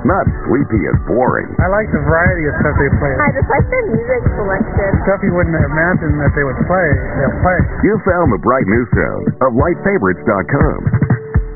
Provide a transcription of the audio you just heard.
not sleepy and boring. I like the variety of stuff they play. I just like their music selection. Stuff you wouldn't imagine that they would play, they'll play. You found the bright new sound of LightFavorites.com.